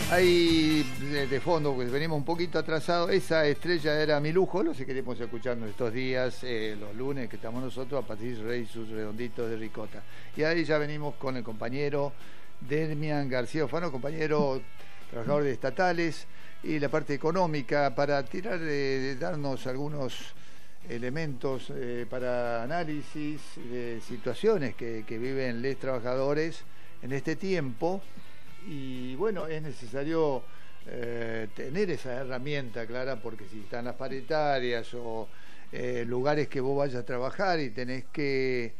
Ahí de fondo, pues venimos un poquito atrasados. Esa estrella era Mi Lujo, lo sé que queremos escuchando estos días, los lunes que estamos nosotros, a Patricio Rey y sus redonditos de ricota. Y ahí ya venimos con el compañero Demian García Alfano, compañero trabajador de estatales y la parte económica, para tirar darnos algunos elementos para análisis de situaciones que viven los trabajadores en este tiempo. Y bueno, es necesario tener esa herramienta clara, porque si están las paritarias o lugares que vos vayas a trabajar y tenés que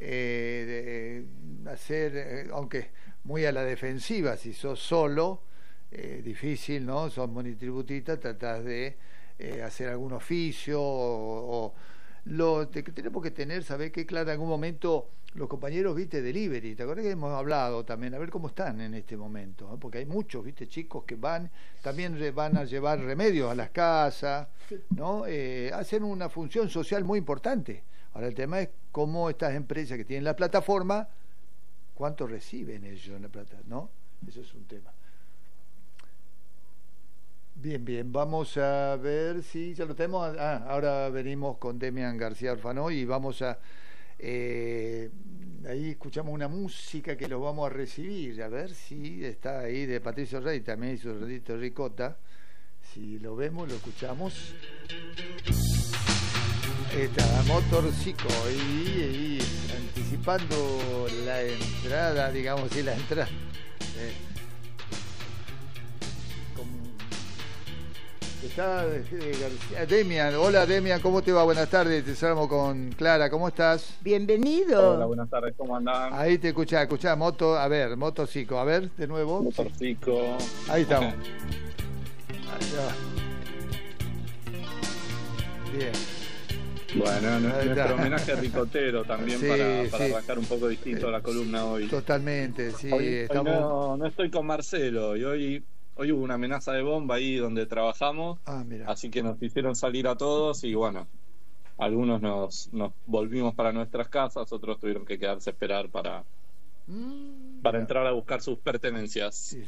hacer, aunque muy a la defensiva, si sos solo, difícil, ¿no? Sos monotributista, tratás de hacer algún oficio o lo que tenemos que tener, saber que claro, en algún momento los compañeros, viste, delivery, ¿te acuerdas que hemos hablado también? A ver cómo están en este momento, ¿no? Porque hay muchos, viste, chicos que también van a llevar remedios a las casas, ¿no? Hacen una función social muy importante. Ahora el tema es cómo estas empresas que tienen la plataforma, cuánto reciben ellos en la plata, ¿no? Eso es un tema. Bien, vamos a ver si ya lo tenemos. Ahora venimos con Demian García Alfano y vamos a... ahí escuchamos una música que los vamos a recibir, a ver si está ahí, de Patricio Rey, también hizo Redito Ricota. Si lo vemos, lo escuchamos. Está Motorcico y anticipando la entrada, digamos, sí, la entrada. Está Demian. Hola Demian, ¿cómo te va? Buenas tardes, te saludamos con Clara, ¿cómo estás? Bienvenido. Hola, buenas tardes, ¿cómo andan? Ahí te escuchá, Motorcico, a ver, de nuevo. Motorcico. Sí. Ahí estamos. Bien. Bueno, nuestro homenaje ricotero también, sí, para arrancar un poco distinto la columna hoy. Totalmente, sí. Hoy no estoy con Marcelo y hoy hubo una amenaza de bomba ahí donde trabajamos, así que nos hicieron salir a todos y bueno, algunos nos volvimos para nuestras casas, otros tuvieron que quedarse a esperar para entrar a buscar sus pertenencias. Sí.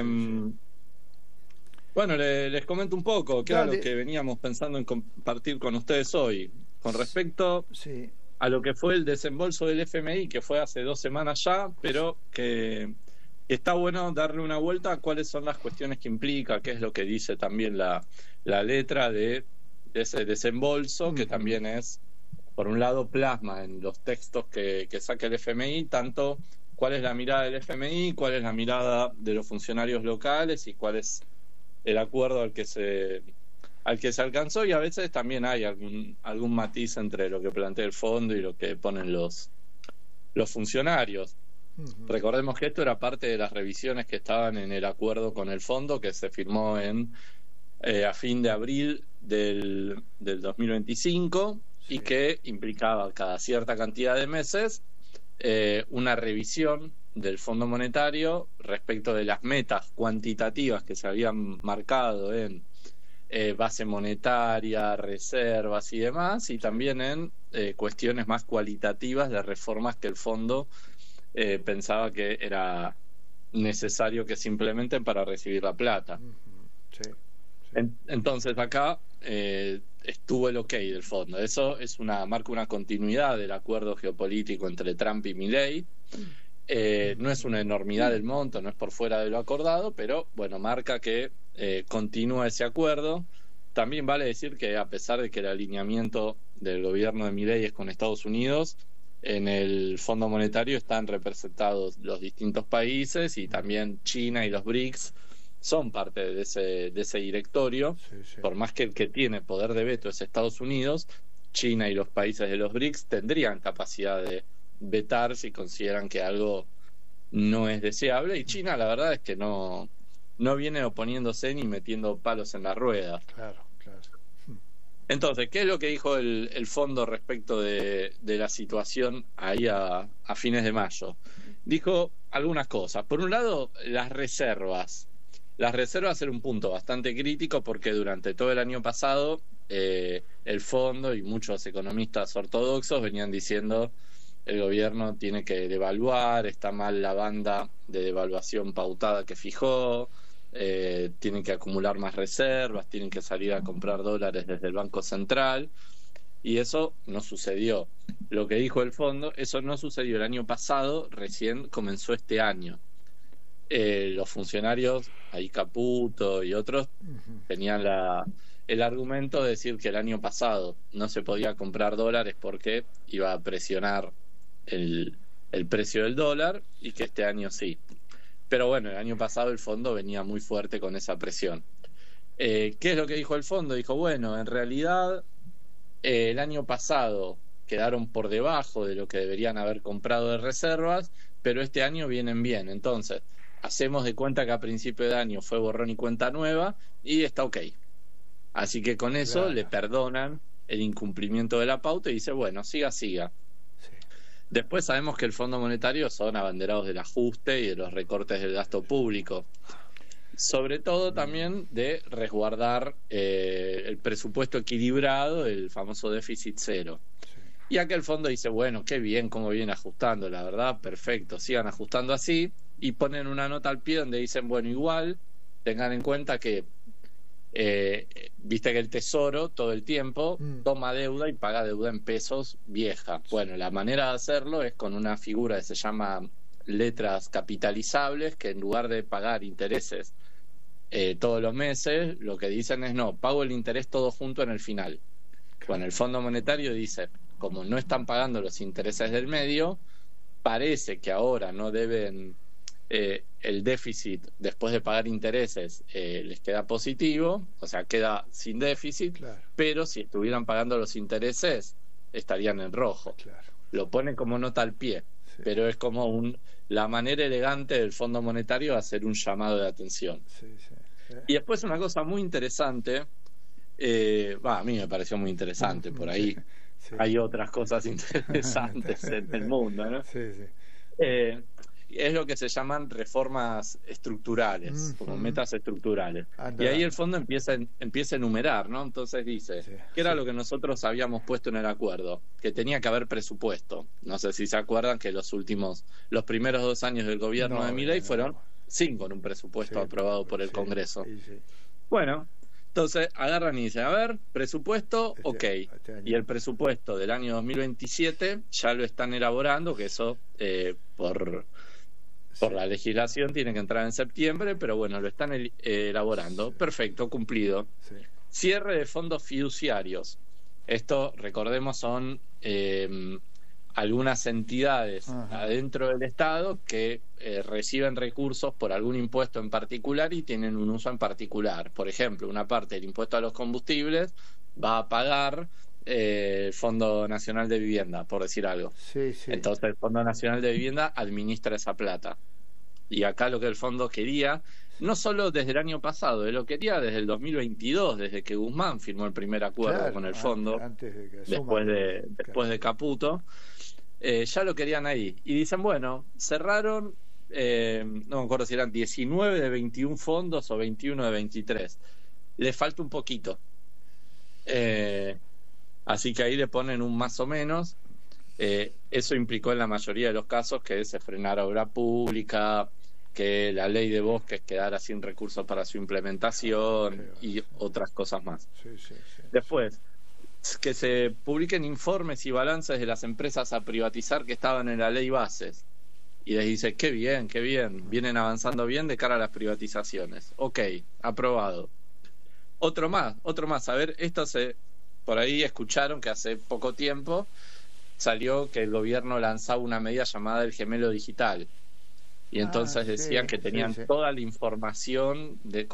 Bueno, les comento un poco, claro, Dale. que veníamos pensando en compartir con ustedes hoy, con respecto a lo que fue el desembolso del FMI, que fue hace 2 semanas ya, pero que está bueno darle una vuelta a cuáles son las cuestiones que implica, qué es lo que dice también la letra de ese desembolso, que también es, por un lado, plasma en los textos que saca el FMI, tanto cuál es la mirada del FMI, cuál es la mirada de los funcionarios locales y cuál es el acuerdo al que se alcanzó, y a veces también hay algún matiz entre lo que plantea el fondo y lo que ponen los funcionarios. Recordemos que esto era parte de las revisiones que estaban en el acuerdo con el fondo, que se firmó a fin de abril del 2025, y que implicaba cada cierta cantidad de meses una revisión del Fondo Monetario respecto de las metas cuantitativas que se habían marcado en base monetaria, reservas y demás, y también en cuestiones más cualitativas de reformas que el fondo pensaba que era necesario que se implementen para recibir la plata. Entonces acá estuvo el ok del fondo. Eso marca una continuidad del acuerdo geopolítico entre Trump y Milei. No es una enormidad del monto, no es por fuera de lo acordado, pero bueno, marca que continúa ese acuerdo. También vale decir que, a pesar de que el alineamiento del gobierno de Milei es con Estados Unidos, en el Fondo Monetario están representados los distintos países, y también China y los BRICS son parte de ese directorio. Por más que el que tiene poder de veto es Estados Unidos, China y los países de los BRICS tendrían capacidad de vetar si consideran que algo no es deseable, y China la verdad es que no viene oponiéndose ni metiendo palos en la rueda. Claro. Entonces, ¿qué es lo que dijo el fondo respecto de la situación ahí a fines de mayo? Dijo algunas cosas. Por un lado, las reservas. Las reservas eran un punto bastante crítico, porque durante todo el año pasado el fondo y muchos economistas ortodoxos venían diciendo: el gobierno tiene que devaluar, está mal la banda de devaluación pautada que fijó, tienen que acumular más reservas, tienen que salir a comprar dólares desde el Banco Central, y eso no sucedió. Lo que dijo el fondo, eso no sucedió el año pasado, recién comenzó este año. Los funcionarios, ahí Caputo y otros, tenían el argumento de decir que el año pasado no se podía comprar dólares porque iba a presionar el precio del dólar, y que este año sí. Pero bueno, el año pasado el fondo venía muy fuerte con esa presión. ¿Qué es lo que dijo el fondo? Dijo, bueno, en realidad el año pasado quedaron por debajo de lo que deberían haber comprado de reservas, pero este año vienen bien. Entonces, hacemos de cuenta que a principio de año fue borrón y cuenta nueva y está ok. Así que con eso le perdonan el incumplimiento de la pauta y dice, bueno, siga. Sí. Después sabemos que el Fondo Monetario son abanderados del ajuste y de los recortes del gasto público. Sobre todo también de resguardar el presupuesto equilibrado, el famoso déficit cero. Y acá el fondo dice, bueno, qué bien cómo viene ajustando, la verdad, perfecto, sigan ajustando así, y ponen una nota al pie donde dicen, bueno, igual, tengan en cuenta que viste que el Tesoro todo el tiempo toma deuda y paga deuda en pesos vieja. Bueno, la manera de hacerlo es con una figura que se llama letras capitalizables, que en lugar de pagar intereses todos los meses, lo que dicen es, no, pago el interés todo junto en el final. Bueno, el Fondo Monetario dice, como no están pagando los intereses del medio, parece que ahora no deben, el déficit después de pagar intereses les queda positivo, o sea, queda sin déficit, pero si estuvieran pagando los intereses estarían en rojo. Lo pone como nota al pie, pero es como la manera elegante del Fondo Monetario de hacer un llamado de atención. Y después una cosa muy interesante, a mí me pareció muy interesante, por ahí hay otras cosas interesantes en el mundo, ¿no? Es lo que se llaman reformas estructurales, como metas estructurales. Y ahí el fondo empieza a enumerar, ¿no? Entonces dice, ¿qué era lo que nosotros habíamos puesto en el acuerdo? Que tenía que haber presupuesto. No sé si se acuerdan que los primeros 2 años del gobierno de Milei fueron sin con un presupuesto aprobado por el Congreso. Bueno, entonces agarran y dicen, a ver, presupuesto, ok. Y el presupuesto del año 2027 ya lo están elaborando, que eso por la legislación tiene que entrar en septiembre, pero bueno, lo están elaborando. Perfecto, cumplido. Cierre de fondos fiduciarios. Esto, recordemos, son algunas entidades adentro del Estado que reciben recursos por algún impuesto en particular y tienen un uso en particular. Por ejemplo, una parte del impuesto a los combustibles va a pagar el Fondo Nacional de Vivienda, por decir algo. Entonces el Fondo Nacional de Vivienda administra esa plata. Y acá lo que el fondo quería, no solo desde el año pasado, lo quería desde el 2022, desde que Guzmán firmó el primer acuerdo con el fondo, después de Caputo, ya lo querían ahí. Y dicen, bueno, cerraron, no me acuerdo si eran 19 de 21 fondos o 21 de 23. Le falta un poquito. Así que ahí le ponen un más o menos. Eso implicó en la mayoría de los casos que se frenara obra pública, que la ley de bosques quedara sin recursos para su implementación y otras cosas más. Después, que se publiquen informes y balances de las empresas a privatizar que estaban en la ley bases. Y les dice, qué bien, vienen avanzando bien de cara a las privatizaciones. Ok, aprobado. Otro más. A ver, por ahí escucharon que hace poco tiempo salió que el gobierno lanzaba una medida llamada el gemelo digital. Y entonces decían que tenían toda la información de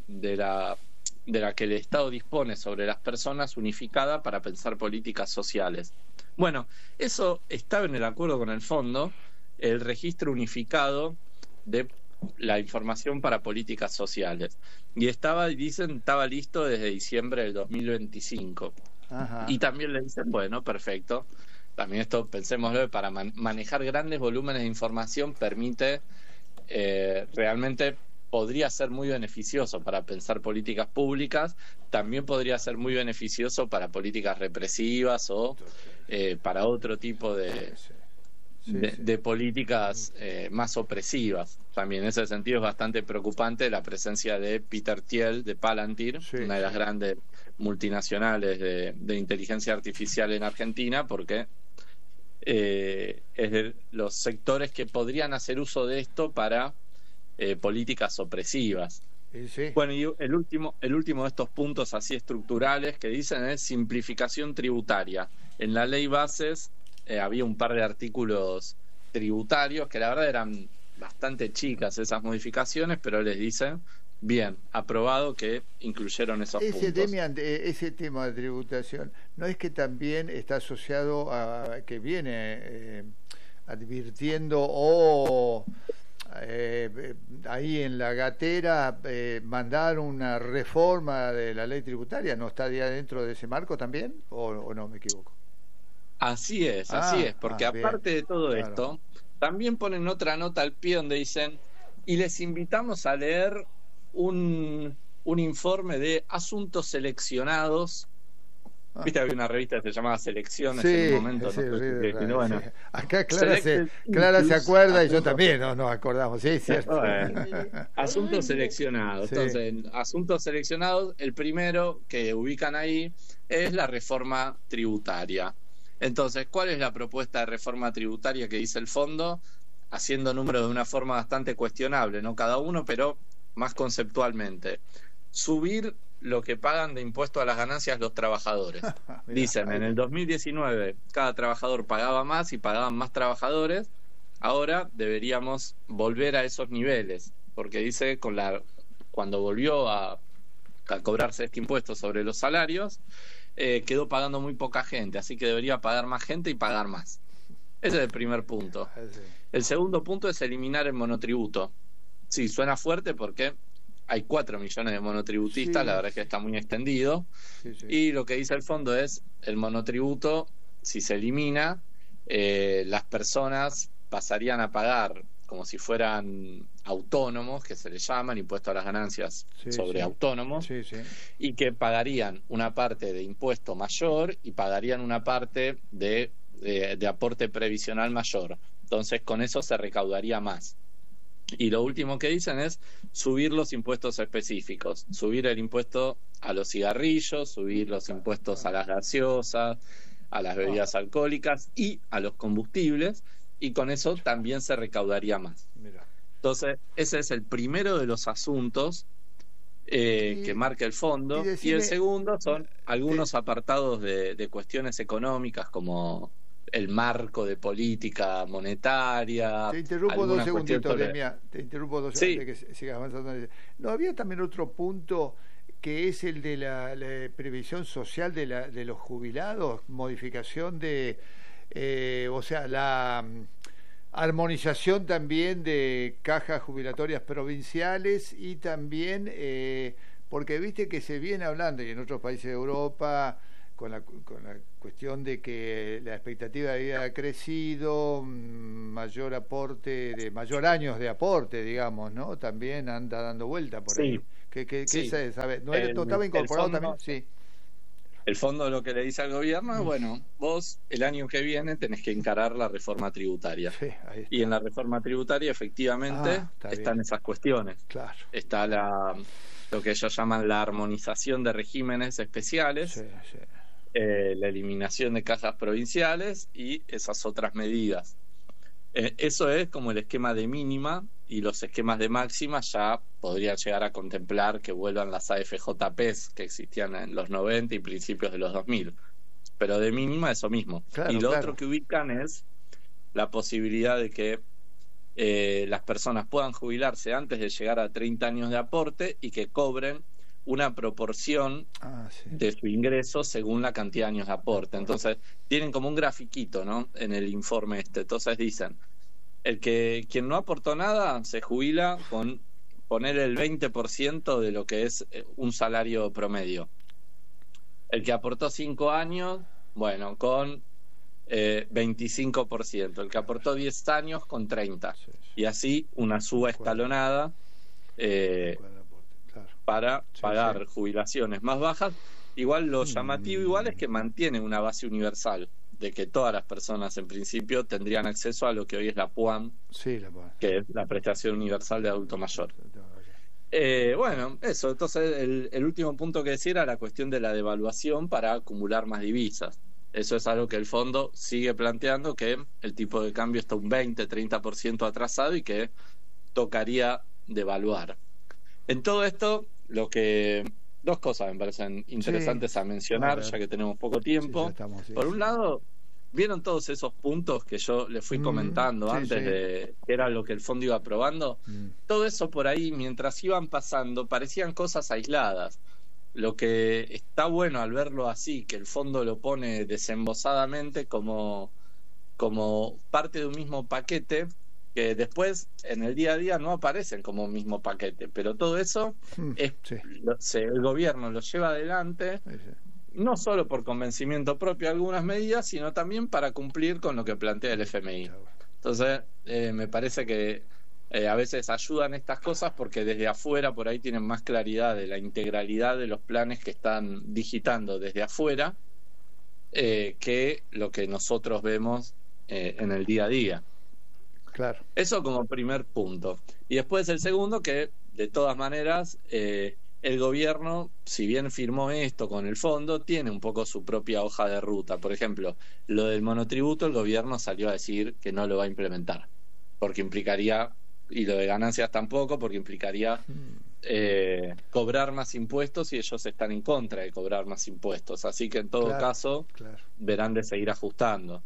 la que el Estado dispone sobre las personas unificada para pensar políticas sociales. Bueno, eso estaba en el acuerdo con el fondo, el registro unificado de la información para políticas sociales. Y estaba listo desde diciembre del 2025. Y también le dicen, bueno, perfecto. También esto, pensémoslo, para manejar grandes volúmenes de información permite, realmente podría ser muy beneficioso para pensar políticas públicas, también podría ser muy beneficioso para políticas represivas o para otro tipo de de políticas más opresivas. También en ese sentido es bastante preocupante la presencia de Peter Thiel de Palantir, una de las grandes multinacionales de inteligencia artificial en Argentina, porque es de los sectores que podrían hacer uso de esto para políticas opresivas. Bueno, y el último de estos puntos así estructurales que dicen es simplificación tributaria. En la ley bases había un par de artículos tributarios que la verdad eran bastante chicas esas modificaciones, pero les dicen, bien, aprobado que incluyeron esos puntos. Ese tema de tributación, ¿no es que también está asociado a que viene advirtiendo ahí en la gatera mandar una reforma de la ley tributaria? ¿No estaría dentro de ese marco también? ¿O no me equivoco? Así es, porque aparte de todo esto, también ponen otra nota al pie donde dicen, y les invitamos a leer un informe de asuntos seleccionados. Viste, había una revista que se llamaba Selecciones en un momento. Bueno, acá Clara se acuerda y yo también nos acordamos, sí, cierto. Asuntos seleccionados. Entonces, asuntos seleccionados, el primero que ubican ahí es la reforma tributaria. Entonces, ¿cuál es la propuesta de reforma tributaria que dice el fondo? Haciendo números de una forma bastante cuestionable, no cada uno, pero más conceptualmente. Subir lo que pagan de impuesto a las ganancias los trabajadores. Dicen, en el 2019 cada trabajador pagaba más y pagaban más trabajadores. Ahora deberíamos volver a esos niveles, porque dice, cuando volvió a cobrarse este impuesto sobre los salarios, quedó pagando muy poca gente, así que debería pagar más gente y pagar más. Ese es el primer punto. El segundo punto es eliminar el monotributo. Sí, suena fuerte porque hay 4 millones de monotributistas, la verdad es que está muy extendido. Y lo que dice el fondo es, el monotributo, si se elimina, las personas pasarían a pagar como si fueran autónomos, que se les llaman, impuesto a las ganancias sobre autónomos, y que pagarían una parte de impuesto mayor y pagarían una parte de aporte previsional mayor. Entonces con eso se recaudaría más. Y lo último que dicen es subir los impuestos específicos, subir el impuesto a los cigarrillos, subir los impuestos a las gaseosas, a las bebidas alcohólicas y a los combustibles, y con eso también se recaudaría más. Entonces ese es el primero de los asuntos que marca el fondo, y el segundo son algunos apartados de cuestiones económicas, como el marco de política monetaria. Te interrumpo 2 segunditos, te interrumpo 2 segundos que sigas avanzando. ¿No había también otro punto que es el de la previsión social de los jubilados? Modificación o sea, la armonización también de cajas jubilatorias provinciales, y también porque viste que se viene hablando, y en otros países de Europa, con la cuestión de que la expectativa de vida ha crecido, mayor años de aporte, digamos, ¿no? También anda dando vuelta por ahí. ¿Qué es? A ver, ¿no estaba incorporado también? Sí. El fondo lo que le dice al gobierno es, bueno, vos el año que viene tenés que encarar la reforma tributaria. Y en la reforma tributaria efectivamente están esas cuestiones. Está lo que ellos llaman la armonización de regímenes especiales, la eliminación de cajas provinciales y esas otras medidas. Eso es como el esquema de mínima, y los esquemas de máxima ya podrían llegar a contemplar que vuelvan las AFJPs que existían en los 90 y principios de los 2000. Pero de mínima eso mismo. Y lo otro que ubican es la posibilidad de que las personas puedan jubilarse antes de llegar a 30 años de aporte y que cobren una proporción de su ingreso según la cantidad de años de aporte. Entonces tienen como un grafiquito, ¿no?, en el informe este. Entonces dicen, quien no aportó nada se jubila con poner el 20% de lo que es un salario promedio. El que aportó 5 años, bueno, con 25%. El que aportó 10 años, con 30%. Y así una suba escalonada para pagar jubilaciones más bajas. Igual lo llamativo igual es que mantiene una base universal. de que todas las personas en principio tendrían acceso a lo que hoy es la PUAM, sí, la PUAM, que es la Prestación Universal de Adulto Mayor. Bueno, eso, entonces el último punto que decía era la cuestión de la devaluación para acumular más divisas. Eso es algo que el fondo sigue planteando, que el tipo de cambio está un 20-30% atrasado y que tocaría devaluar. En todo esto, dos cosas me parecen interesantes a mencionar, ya que tenemos poco tiempo. Por un lado, ¿vieron todos esos puntos que yo les fui comentando antes de que era lo que el fondo iba aprobando? Todo eso por ahí, mientras iban pasando, parecían cosas aisladas. Lo que está bueno al verlo así, que el fondo lo pone desembosadamente como parte de un mismo paquete, que después en el día a día no aparecen como un mismo paquete, pero todo eso el gobierno lo lleva adelante, no solo por convencimiento propio algunas medidas, sino también para cumplir con lo que plantea el FMI. Entonces me parece que a veces ayudan estas cosas porque desde afuera por ahí tienen más claridad de la integralidad de los planes que están digitando desde afuera que lo que nosotros vemos en el día a día. Claro. Eso como primer punto. Y después el segundo, que de todas maneras el gobierno, si bien firmó esto con el fondo, tiene un poco su propia hoja de ruta. Por ejemplo, lo del monotributo, el gobierno salió a decir que no lo va a implementar, porque implicaría, y lo de ganancias tampoco, porque implicaría cobrar más impuestos, y ellos están en contra de cobrar más impuestos. Así que en todo caso verán de seguir ajustando.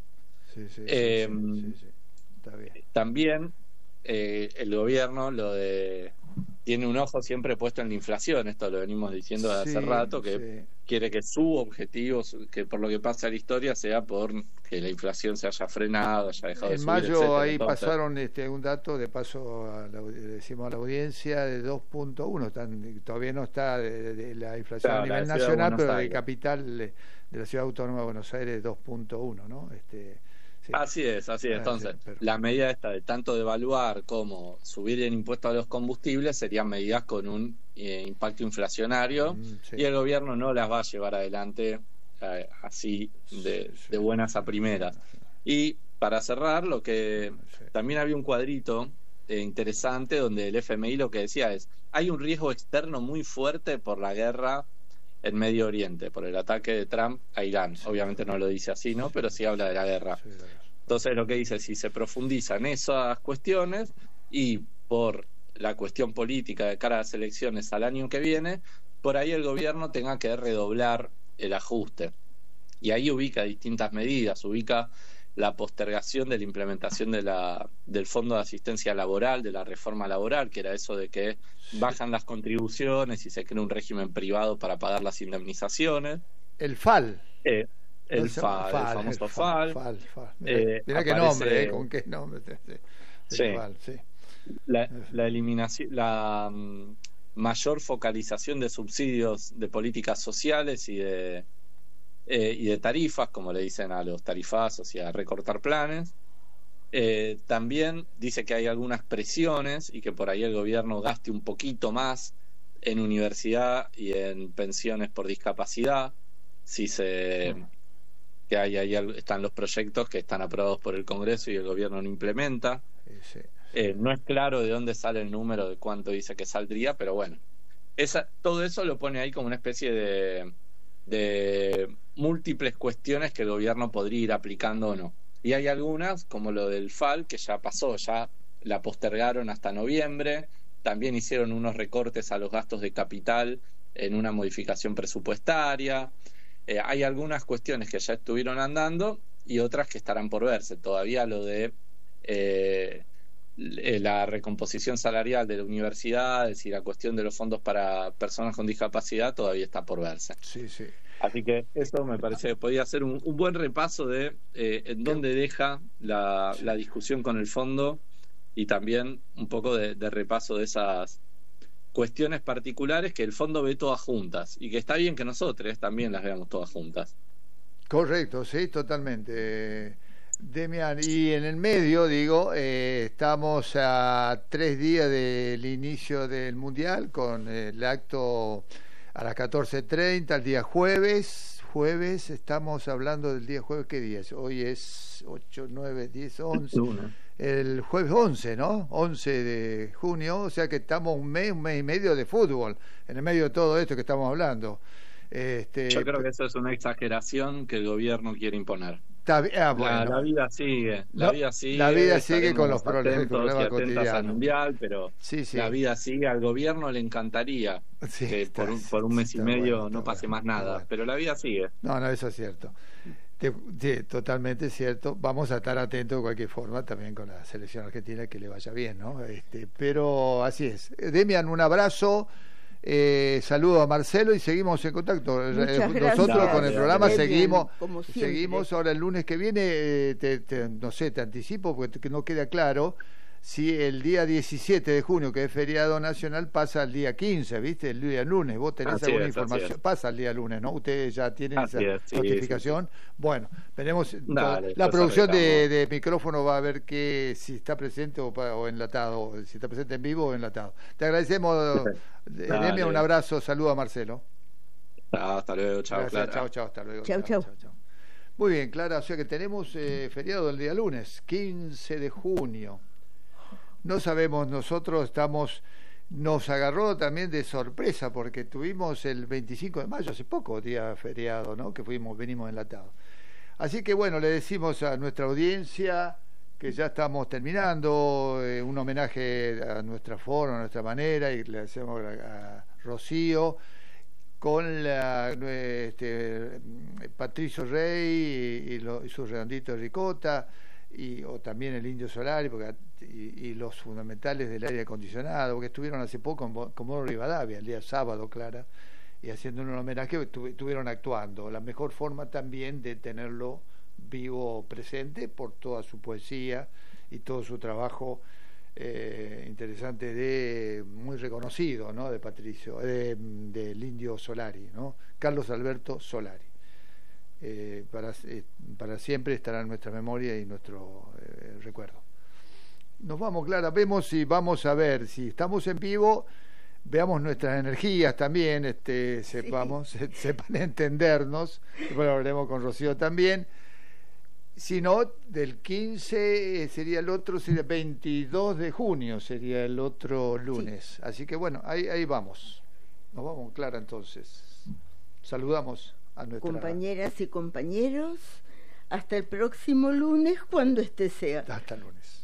Está bien. También el gobierno tiene un ojo siempre puesto en la inflación. Esto lo venimos diciendo desde hace rato, que quiere que su objetivo, que por lo que pasa a la historia, sea por que la inflación se haya frenado, haya dejado de subir, mayo, etcétera. ahí Entonces, pasaron un dato, de paso le decimos a la audiencia, de 2.1. Todavía no está de la inflación a nivel nacional, pero de capital de la Ciudad Autónoma de Buenos Aires 2.1, ¿no? Así es. Entonces, la medida esta de tanto devaluar como subir el impuesto a los combustibles serían medidas con un impacto inflacionario, y el gobierno no las va a llevar adelante así de buenas a primeras. Y para cerrar, también había un cuadrito interesante donde el FMI lo que decía es: hay un riesgo externo muy fuerte por la guerra en Medio Oriente, por el ataque de Trump a Irán. Obviamente no lo dice así, ¿no? Pero sí habla de la guerra. Entonces lo que dice, si se profundiza en esas cuestiones y por la cuestión política de cara a las elecciones al año que viene, por ahí el gobierno tenga que redoblar el ajuste. Y ahí ubica distintas medidas, ubica la postergación de la implementación del Fondo de Asistencia Laboral, de la reforma laboral, que era eso de que bajan las contribuciones y se crea un régimen privado para pagar las indemnizaciones. El FAL. El famoso FAL. Mirá qué nombre, ¿con qué nombre? FAL, la eliminación, la mayor focalización de subsidios de políticas sociales y de tarifas, como le dicen a los tarifazos y a recortar planes. También dice que hay algunas presiones y que por ahí el gobierno gaste un poquito más en universidad y en pensiones por discapacidad, que ahí están los proyectos que están aprobados por el Congreso y el gobierno no implementa. No es claro de dónde sale el número de cuánto dice que saldría, pero bueno, todo eso lo pone ahí como una especie de múltiples cuestiones que el gobierno podría ir aplicando o no. Y hay algunas, como lo del FAL, que ya pasó, ya la postergaron hasta noviembre. También hicieron unos recortes a los gastos de capital en una modificación presupuestaria. Hay algunas cuestiones que ya estuvieron andando y otras que estarán por verse. Todavía lo de la recomposición salarial de la universidad, es decir, la cuestión de los fondos para personas con discapacidad, todavía está por verse. Así que eso me parece que podría ser un buen repaso de en dónde deja la discusión con el fondo, y también un poco de repaso de esas cuestiones particulares que el fondo ve todas juntas, y que está bien que nosotros también las veamos todas juntas. Correcto, sí, totalmente, Demian. Y en el medio, estamos a 3 días del inicio del Mundial, con el acto a las 14:30, el día jueves jueves, estamos hablando del día jueves, ¿qué día es? Hoy es 8, 9, 10, 11. El jueves 11, ¿no? 11 de junio, o sea que estamos un mes y medio de fútbol, en el medio de todo esto que estamos hablando. Yo creo que eso es una exageración que el gobierno quiere imponer. Bueno, la vida sigue, la vida sigue con los problemas cotidianos al mundial, pero la vida sigue. Al gobierno le encantaría que por un mes y medio no pase más nada, pero la vida sigue. No, eso es cierto. Totalmente cierto. Vamos a estar atentos de cualquier forma también con la selección argentina, que le vaya bien, ¿no? Pero así es. Demian, un abrazo. Saludo a Marcelo y seguimos en contacto. Nosotros con el programa seguimos ahora el lunes que viene. No sé, te anticipo porque no queda claro si el día 17 de junio, que es feriado nacional, pasa al día 15, ¿viste? El día lunes. Vos tenés alguna información. Pasa el día lunes, ¿no? Ustedes ya tienen esa notificación. Sí. Bueno, veremos. La producción de micrófono va a ver si está presente o enlatado, si está presente en vivo o enlatado. Te agradecemos, Demian, un abrazo. Saludo a Marcelo. Hasta luego, chao, Clara. Chao, hasta luego. Chao. Muy bien, Clara, o sea que tenemos feriado el día lunes, 15 de junio. No sabemos, nos agarró también de sorpresa porque tuvimos el 25 de mayo, hace poco, día feriado, ¿no? Que venimos enlatados. Así que bueno, le decimos a nuestra audiencia que ya estamos terminando, un homenaje a nuestra forma, a nuestra manera, y le hacemos a Rocío con Patricio Rey y sus redonditos de ricota, o también el Indio Solari, y los fundamentales del aire acondicionado, porque estuvieron hace poco en Comodoro Rivadavia, el día sábado, Clara, y haciendo un homenaje, estuvieron actuando. La mejor forma también de tenerlo vivo presente por toda su poesía y todo su trabajo interesante, muy reconocido, ¿no? De Patricio, del Indio Solari, ¿no? Carlos Alberto Solari. Para siempre estará en nuestra memoria y nuestro recuerdo. Nos vamos, Clara, vemos si vamos a ver si estamos en vivo, veamos nuestras energías también, sepan entendernos, bueno, hablaremos con Rocío también. Si no, del 15 sería el 22 de junio sería el otro lunes. Sí. Así que bueno, ahí vamos. Nos vamos, Clara, entonces. Saludamos a nuestras compañeras y compañeros. Hasta el próximo lunes, cuando sea. Hasta el lunes.